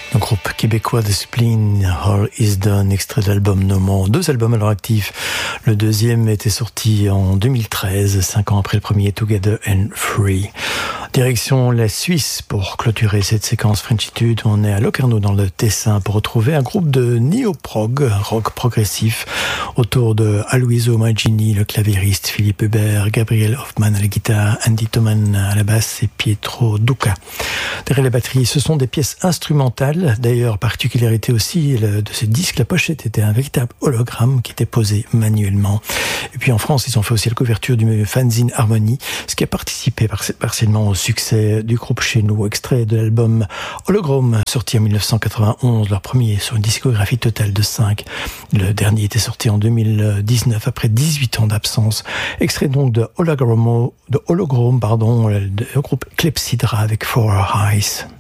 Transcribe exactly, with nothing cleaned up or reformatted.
Le groupe québécois The Spleen, All Is Done, extrait de l'album Nomon. Deux albums à leur actif. Le deuxième était sorti en deux mille treize, cinq ans après le premier, Together and Free. Direction la Suisse pour clôturer cette séquence Frenchitude. On est à Locarno dans le Tessin pour retrouver un groupe de néo-prog, rock progressif, autour de Aloisio Maggini, le claviériste, Philippe Hubert, Gabriel Hoffman à la guitare, Andy Thoman à la basse et Pietro Duca derrière la batterie. Ce sont des pièces instrumentales. D'ailleurs, particularité aussi de ce disque, la pochette était un véritable hologramme qui était posé manuellement. Et puis en France, ils ont fait aussi la couverture du fanzine Harmonie, ce qui a participé partiellement au succès du groupe chez nous. Extrait de l'album Hologramme, sorti en dix-neuf cent quatre-vingt-onze, leur premier sur une discographie totale de cinq. Le dernier était sorti en deux mille dix-neuf, après dix-huit ans d'absence. Extrait donc de Hologramme, de Hologramme, pardon, le groupe Clepsydra avec For Our Eyes.